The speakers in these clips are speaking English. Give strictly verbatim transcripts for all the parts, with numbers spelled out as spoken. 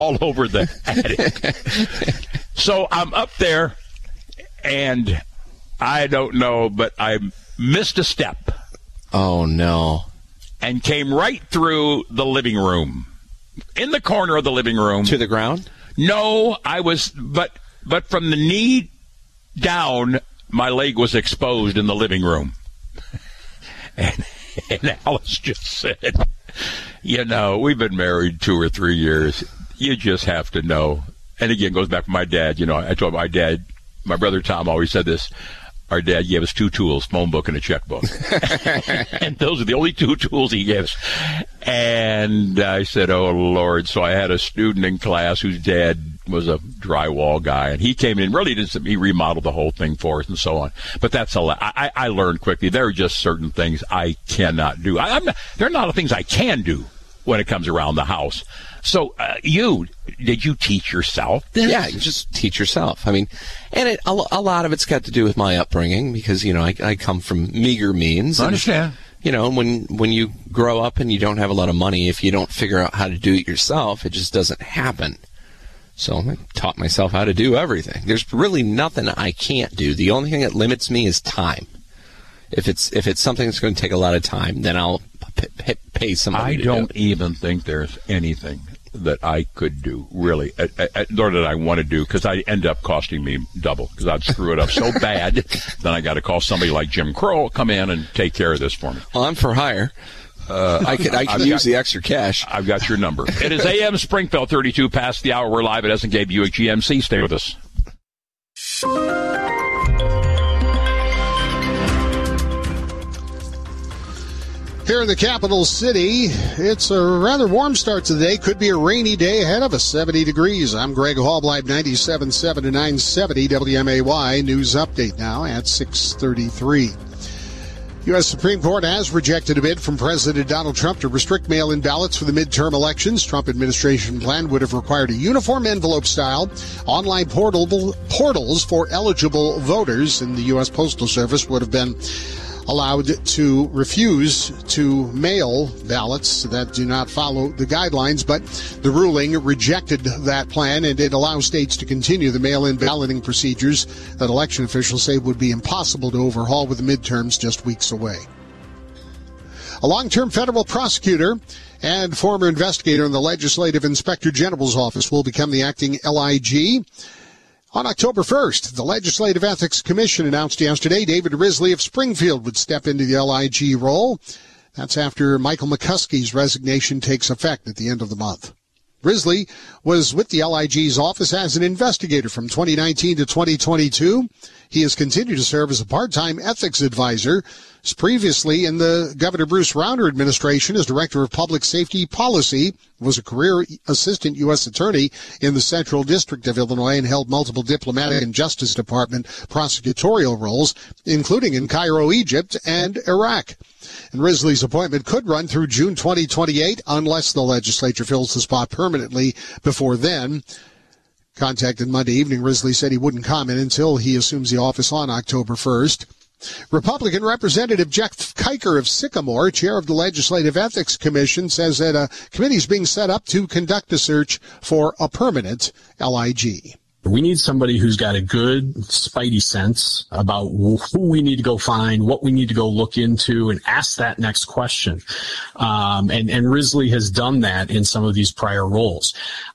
all over the attic. So I'm up there, and I don't know, but I missed a step. Oh, no. And came right through the living room. In the corner of the living room. To the ground? No, I was, but but from the knee down, my leg was exposed in the living room. And, and Alice just said, you know, we've been married two or three years. You just have to know. And again, it goes back to my dad. You know, I told my dad, my brother Tom always said this. Our dad gave us two tools, phone book and a checkbook. And those are the only two tools he gives. And I said, oh, Lord. So I had a student in class whose dad was a drywall guy. And he came in, really didn't, he remodeled the whole thing for us and so on. But that's a lot. I, I learned quickly. There are just certain things I cannot do. I, I'm not, there are not a lot of things I can do when it comes around the house. So uh, you, did you teach yourself this? Yeah, you just teach yourself. I mean, and it, a, a lot of it's got to do with my upbringing because, you know, I, I come from meager means. I and, understand. You know, when, when you grow up and you don't have a lot of money, if you don't figure out how to do it yourself, it just doesn't happen. So I taught myself how to do everything. There's really nothing I can't do. The only thing that limits me is time. If it's if it's something that's going to take a lot of time, then I'll p- p- pay somebody I to don't do it. even think there's anything that I could do, really, uh, uh, nor that I want to do, because I end up costing me double, because I'd screw it up so bad, then I got to call somebody like Jim Crow, come in and take care of this for me. Well, I'm for hire. Uh, I can I can I've use got, the extra cash. I've got your number. It is A M Springfield, thirty-two past the hour. We're live at S and K Buick G M C. Stay with us. Here in the capital city, it's a rather warm start to the day. Could be a rainy day ahead of us, seventy degrees. I'm Greg Hallbleib, ninety-seven point seven to nine seventy W M A Y. News update now at six thirty-three. U S Supreme Court has rejected a bid from President Donald Trump to restrict mail-in ballots for the midterm elections. Trump administration plan would have required a uniform envelope-style online portable portals for eligible voters, and the U S Postal Service would have been allowed to refuse to mail ballots that do not follow the guidelines, but the ruling rejected that plan, and it allows states to continue the mail-in balloting procedures that election officials say would be impossible to overhaul with the midterms just weeks away. A long-term federal prosecutor and former investigator in the Legislative Inspector General's office will become the acting L I G. On October first, the Legislative Ethics Commission announced yesterday David Risley of Springfield would step into the L I G role. That's after Michael McCuskey's resignation takes effect at the end of the month. Risley was with the L I G's office as an investigator from twenty nineteen to twenty twenty-two. He has continued to serve as a part-time ethics advisor. Previously in the Governor Bruce Rauner administration as Director of Public Safety Policy, was a career assistant U S attorney in the Central District of Illinois and held multiple diplomatic and Justice Department prosecutorial roles, including in Cairo, Egypt, and Iraq. And Risley's appointment could run through June twenty twenty-eight unless the legislature fills the spot permanently before then. Contacted Monday evening, Risley said he wouldn't comment until he assumes the office on October first. Republican Representative Jeff Kiker of Sycamore, chair of the Legislative Ethics Commission, says that a committee is being set up to conduct a search for a permanent L I G. We need somebody who's got a good spidey sense about who we need to go find, what we need to go look into, and ask that next question. Um, and, and Risley has done that in some of these prior roles.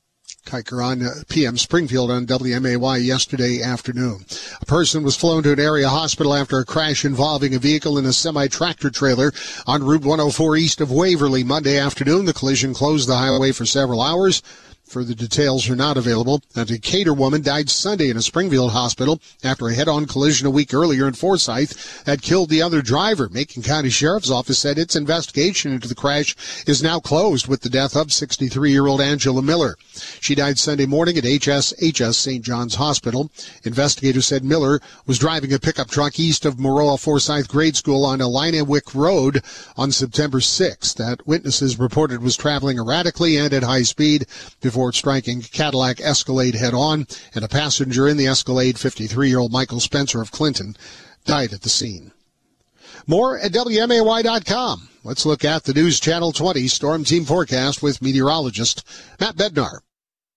Kiker on uh, P M Springfield on W M A Y yesterday afternoon. A person was flown to an area hospital after a crash involving a vehicle and a semi-tractor trailer on Route one oh four east of Waverly Monday afternoon. The collision closed the highway for several hours. Further details are not available. A Decatur woman died Sunday in a Springfield hospital after a head-on collision a week earlier in Forsyth had killed the other driver. Macon County Sheriff's Office said its investigation into the crash is now closed with the death of sixty-three-year-old Angela Miller. She died Sunday morning at H S H S Saint John's Hospital. Investigators said Miller was driving a pickup truck east of Maroa Forsyth Grade School on Elinawick Road on September sixth. That witnesses reported was traveling erratically and at high speed before Before striking Cadillac Escalade head-on, and a passenger in the Escalade, fifty-three-year-old Michael Spencer of Clinton, died at the scene. More at W M A Y dot com. Let's look at the News Channel twenty Storm Team Forecast with meteorologist Matt Bednar.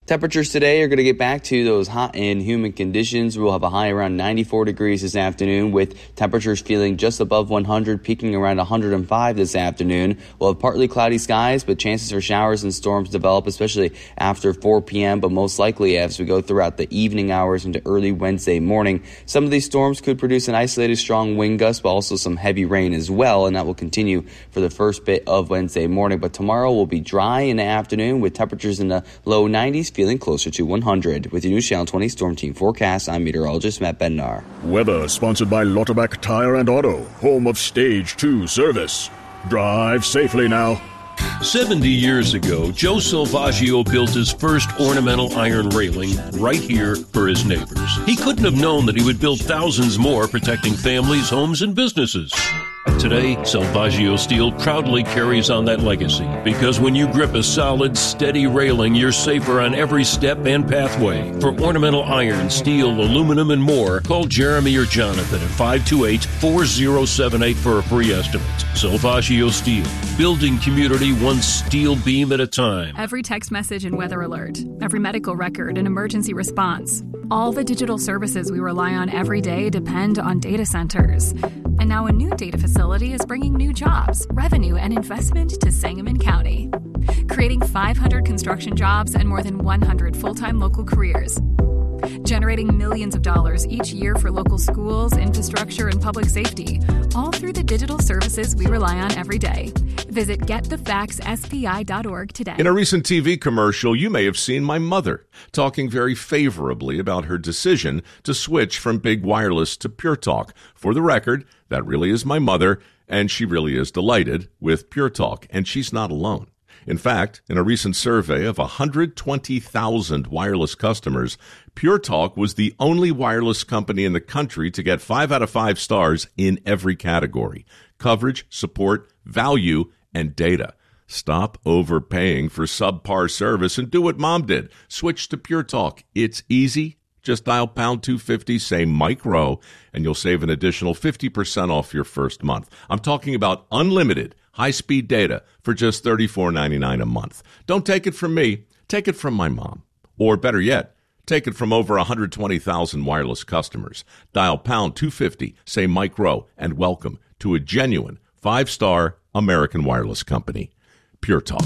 Temperatures today are going to get back to those hot and humid conditions. We'll have a high around ninety-four degrees this afternoon, with temperatures feeling just above one hundred, peaking around one hundred five this afternoon. We'll have partly cloudy skies, but chances for showers and storms develop, especially after four p.m., but most likely as we go throughout the evening hours into early Wednesday morning. Some of these storms could produce an isolated strong wind gust, but also some heavy rain as well, and that will continue for the first bit of Wednesday morning. But tomorrow will be dry in the afternoon with temperatures in the low nineties, feeling closer to one hundred. With your News Channel twenty Storm Team forecast, I'm meteorologist Matt Bednar. Weather sponsored by Lauterbach Tire and Auto, home of Stage two service. Drive safely now. seventy years ago, Joe Salvaggio built his first ornamental iron railing right here for his neighbors. He couldn't have known that he would build thousands more, protecting families, homes, and businesses. Today, Salvaggio Steel proudly carries on that legacy, because when you grip a solid, steady railing, you're safer on every step and pathway. For ornamental iron, steel, aluminum, and more, call Jeremy or Jonathan at five two eight, four zero seven eight for a free estimate. Salvaggio Steel, building community one steel beam at a time. Every text message and weather alert, every medical record and emergency response. All the digital services we rely on every day depend on data centers. And now a new data facility is bringing new jobs, revenue, and investment to Sangamon County, creating five hundred construction jobs and more than one hundred full-time local careers, generating millions of dollars each year for local schools, infrastructure, and public safety, all through the digital services we rely on every day. Visit get the facts S P I dot org today. In a recent T V commercial, you may have seen my mother talking very favorably about her decision to switch from Big Wireless to Pure Talk. For the record, that really is my mother, and she really is delighted with Pure Talk, and she's not alone. In fact, in a recent survey of one hundred twenty thousand wireless customers, Pure Talk was the only wireless company in the country to get five out of five stars in every category: coverage, support, value, and data. Stop overpaying for subpar service and do what Mom did. Switch to Pure Talk. It's easy. Just dial pound two fifty, say Mike Rowe, and you'll save an additional fifty percent off your first month. I'm talking about unlimited high-speed data for just thirty-four ninety-nine a month. Don't take it from me. Take it from my mom. Or better yet, take it from over one hundred twenty thousand wireless customers. Dial pound two fifty, say Mike Rowe, and welcome to a genuine five-star American wireless company. Pure Talk.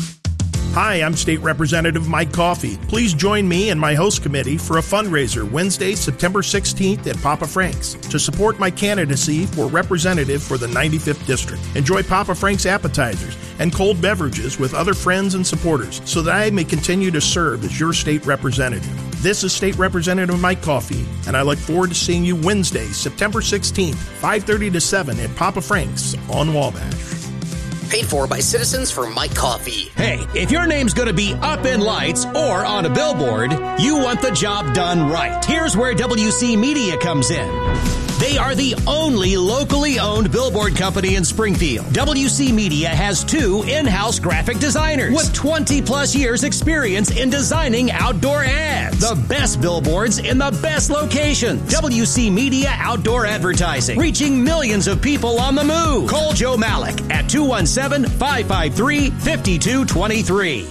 Hi, I'm State Representative Mike Coffey. Please join me and my host committee for a fundraiser Wednesday, September sixteenth at Papa Frank's to support my candidacy for representative for the ninety-fifth District. Enjoy Papa Frank's appetizers and cold beverages with other friends and supporters so that I may continue to serve as your state representative. This is State Representative Mike Coffey, and I look forward to seeing you Wednesday, September sixteenth, five thirty to seven at Papa Frank's on Wabash. Paid for by Citizens for Mike Coffey. Hey, if your name's going to be up in lights or on a billboard, you want the job done right. Here's where W C Media comes in. They are the only locally owned billboard company in Springfield. W C Media has two in-house graphic designers with twenty plus years experience in designing outdoor ads. The best billboards in the best locations. W C Media Outdoor Advertising, reaching millions of people on the move. Call Joe Malik at two one seven, five five three, five two two three.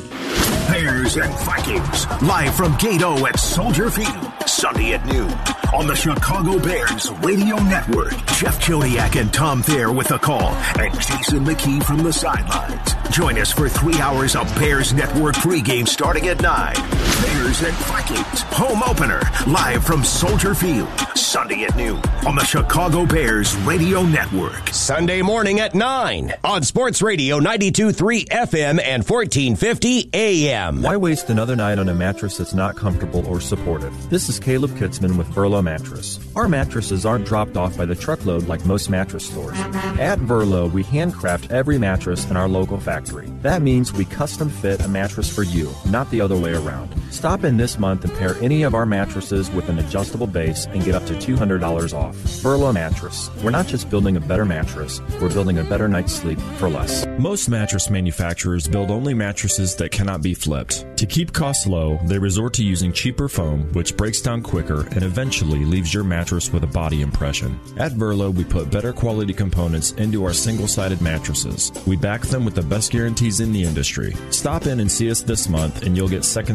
Bears and Vikings, live from Gate O at Soldier Field, Sunday at noon on the Chicago Bears Radio Network. Jeff Jodiak and Tom Thayer with the call, and Jason McKee from the sidelines. Join us for three hours of Bears Network pregame starting at nine. Bears and Vikings, home opener, live from Soldier Field, Sunday at noon on the Chicago Bears Radio Network. Sunday morning at nine on Sports Radio ninety-two point three F M and fourteen fifty A M. Why waste another night on a mattress that's not comfortable or supportive? This is Caleb Kitzman with Verlo Mattress. Our mattresses aren't dropped off by the truckload like most mattress stores. At Verlo, we handcraft every mattress in our local factory. That means we custom fit a mattress for you, not the other way around. Stop in this month and pair any of our mattresses with an adjustable base and get up to two hundred dollars off. Verlo Mattress. We're not just building a better mattress, we're building a better night's sleep for less. Most mattress manufacturers build only mattresses that cannot be flipped. To keep costs low, they resort to using cheaper foam, which breaks down quicker and eventually leaves your mattress with a body impression. At Verlo, we put better quality components into our single-sided mattresses. We back them with the best guarantees in the industry. Stop in and see us this month and you'll get second side savings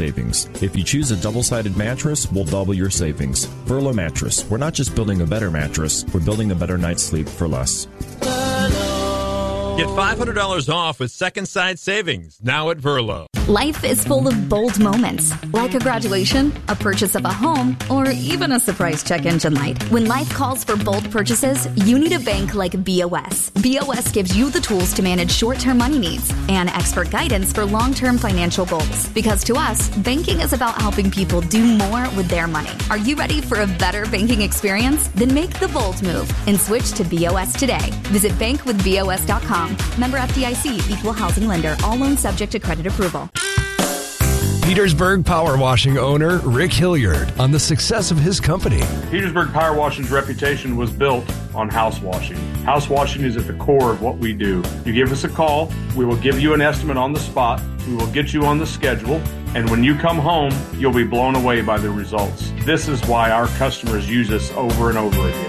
savings. If you choose a double-sided mattress, we'll double your savings. Verlo Mattress. We're not just building a better mattress, we're building a better night's sleep for less. Get five hundred dollars off with Second Side Savings, now at Verlo. Life is full of bold moments, like a graduation, a purchase of a home, or even a surprise check engine light. When life calls for bold purchases, you need a bank like B O S. B O S gives you the tools to manage short-term money needs and expert guidance for long-term financial goals. Because to us, banking is about helping people do more with their money. Are you ready for a better banking experience? Then make the bold move and switch to B O S today. Visit bank with B O S dot com. Member F D I C, Equal Housing Lender. All loans subject to credit approval. Petersburg Power Washing owner Rick Hilliard on the success of his company. Petersburg Power Washing's reputation was built on house washing. House washing is at the core of what we do. You give us a call, we will give you an estimate on the spot, we will get you on the schedule, and when you come home, you'll be blown away by the results. This is why our customers use us over and over again.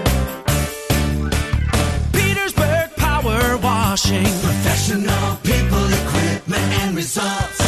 Petersburg Power Washing. Professional people, equipment, and results.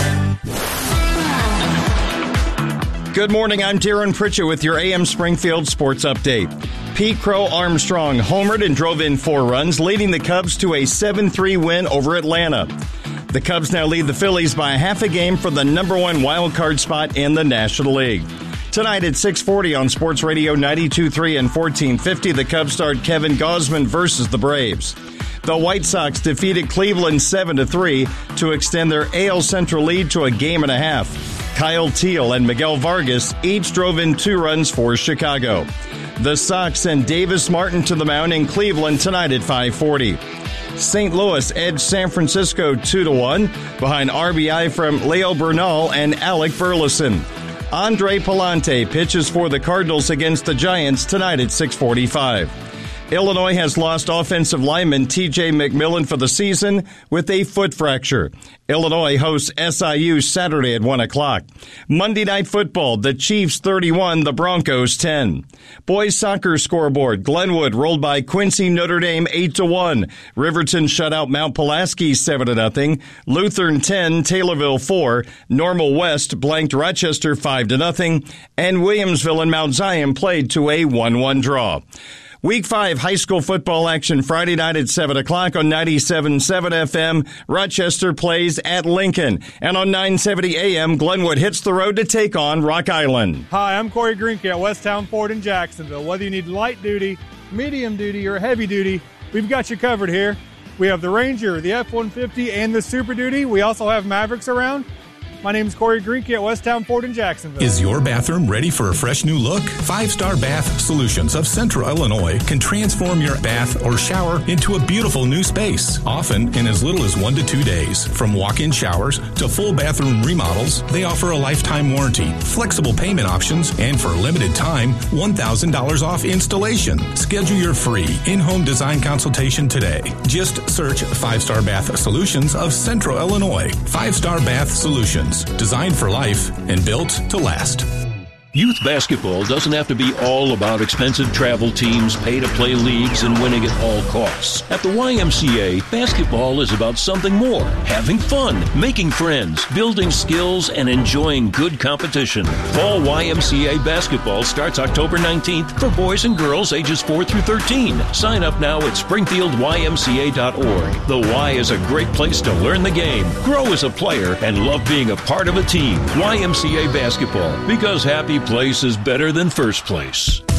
Good morning, I'm Darren Pritchett with your A M Springfield Sports Update. Pete Crow Armstrong homered and drove in four runs, leading the Cubs to a seven three win over Atlanta. The Cubs now lead the Phillies by a half a game for the number one wild card spot in the National League. Tonight at six forty on Sports Radio ninety-two point three and fourteen fifty, the Cubs start Kevin Gausman versus the Braves. The White Sox defeated Cleveland seven to three to extend their A L Central lead to a game and a half. Kyle Teal and Miguel Vargas each drove in two runs for Chicago. The Sox send Davis Martin to the mound in Cleveland tonight at five forty. Saint Louis edged San Francisco two to one behind R B I from Leo Bernal and Alec Burleson. Andre Palante pitches for the Cardinals against the Giants tonight at six forty-five. Illinois has lost offensive lineman T J McMillan for the season with a foot fracture. Illinois hosts S I U Saturday at one o'clock. Monday Night Football, the Chiefs thirty-one, the Broncos ten. Boys soccer scoreboard, Glenwood rolled by Quincy Notre Dame eight to one. Riverton shut out Mount Pulaski seven to nothing. Lutheran ten, Taylorville four. Normal West blanked Rochester five to nothing. And Williamsville and Mount Zion played to a one one draw. Week five high school football action Friday night at seven o'clock on ninety-seven point seven F M. Rochester plays at Lincoln. And on nine seventy A M, Glenwood hits the road to take on Rock Island. Hi, I'm Corey Greenke at Westtown Ford in Jacksonville. Whether you need light duty, medium duty, or heavy duty, we've got you covered here. We have the Ranger, the F one fifty, and the Super Duty. We also have Mavericks around. My name is Corey Greenke at Westtown Ford in Jacksonville. Is your bathroom ready for a fresh new look? Five Star Bath Solutions of Central Illinois can transform your bath or shower into a beautiful new space, often in as little as one to two days. From walk-in showers to full bathroom remodels, they offer a lifetime warranty, flexible payment options, and for a limited time, one thousand dollars off installation. Schedule your free in-home design consultation today. Just search Five Star Bath Solutions of Central Illinois. Five Star Bath Solutions. Designed for life and built to last. Youth basketball doesn't have to be all about expensive travel teams, pay-to-play leagues, and winning at all costs. At the Y M C A, basketball is about something more. Having fun, making friends, building skills, and enjoying good competition. Fall Y M C A basketball starts October nineteenth for boys and girls ages four through thirteen. Sign up now at springfield y m c a dot org. The Y is a great place to learn the game, grow as a player, and love being a part of a team. Y M C A basketball, because happy place is better than first place.